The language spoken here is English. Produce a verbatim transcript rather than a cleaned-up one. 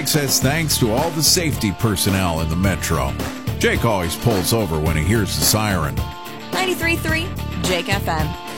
Jake says thanks to all the safety personnel in the metro. Jake always pulls over when he hears the siren. ninety-three point three Jake F M.